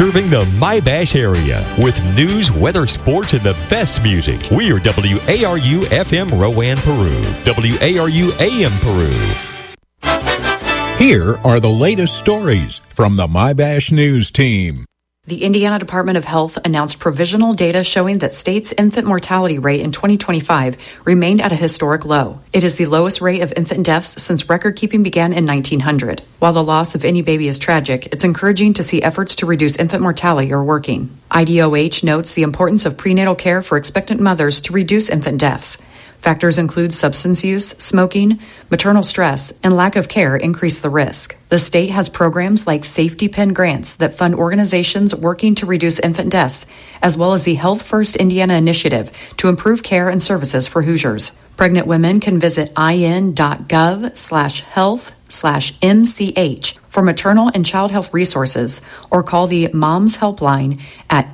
Serving the My-Bash area with news, weather, sports, and the best music. We are WARU FM Rowan, Peru. WARU AM Peru. Here are the latest stories from the My-Bash News team. The Indiana Department of Health announced provisional data showing that state's infant mortality rate in 2025 remained at a historic low. It is the lowest rate of infant deaths since record-keeping began in 1900. While the loss of any baby is tragic, it's encouraging to see efforts to reduce infant mortality are working. IDOH notes the importance of prenatal care for expectant mothers to reduce infant deaths. Factors include substance use, smoking, maternal stress, and lack of care increase the risk. The state has programs like safety pin grants that fund organizations working to reduce infant deaths, as well as the Health First Indiana initiative to improve care and services for Hoosiers. Pregnant women can visit in.gov/health/MCH for maternal and child health resources or call the Moms Helpline at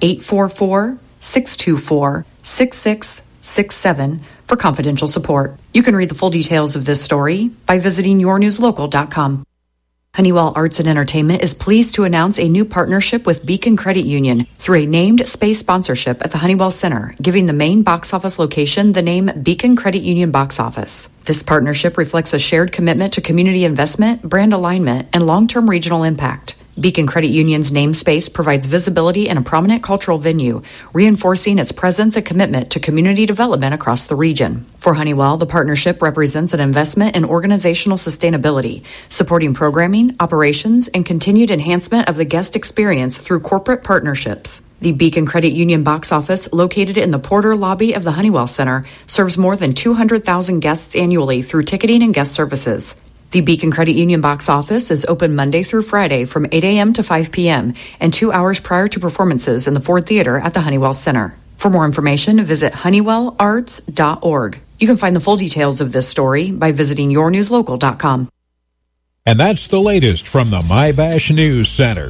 844-624-6667 for confidential support. You can read the full details of this story by visiting yournewslocal.com. Honeywell Arts and Entertainment is pleased to announce a new partnership with Beacon Credit Union through a named space sponsorship at the Honeywell Center, giving the main box office location the name Beacon Credit Union Box Office. This partnership reflects a shared commitment to community investment, brand alignment, and long-term regional impact. Beacon Credit Union's namespace provides visibility in a prominent cultural venue, reinforcing its presence and commitment to community development across the region. For Honeywell, the partnership represents an investment in organizational sustainability, supporting programming, operations, and continued enhancement of the guest experience through corporate partnerships. The Beacon Credit Union box office, located in the Porter lobby of the Honeywell Center, serves more than 200,000 guests annually through ticketing and guest services. The Beacon Credit Union box office is open Monday through Friday from 8 a.m. to 5 p.m. and 2 hours prior to performances in the Ford Theater at the Honeywell Center. For more information, visit honeywellarts.org. You can find the full details of this story by visiting yournewslocal.com. And that's the latest from the My-Bash News Center.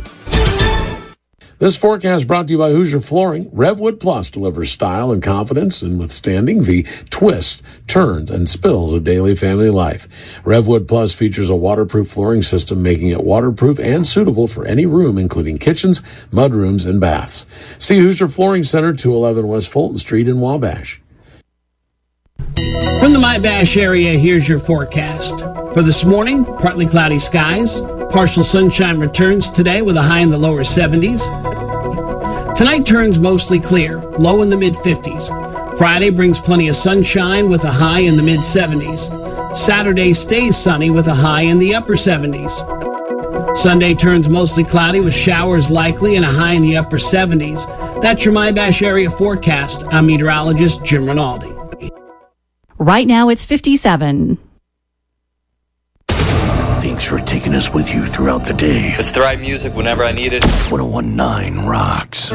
This forecast brought to you by Hoosier Flooring. RevWood Plus delivers style and confidence in withstanding the twists, turns, and spills of daily family life. RevWood Plus features a waterproof flooring system, making it waterproof and suitable for any room, including kitchens, mudrooms, and baths. See Hoosier Flooring Center, 211 West Fulton Street in Wabash. From the My-Bash area, here's your forecast. For this morning, partly cloudy skies. Partial sunshine returns today with a high in the lower 70s. Tonight turns mostly clear, low in the mid-50s. Friday brings plenty of sunshine with a high in the mid-70s. Saturday stays sunny with a high in the upper 70s. Sunday turns mostly cloudy with showers likely and a high in the upper 70s. That's your My-Bash area forecast. I'm meteorologist Jim Rinaldi. Right now it's 57. Thanks for taking us with you throughout the day. It's the right music whenever I need it. 1019 rocks.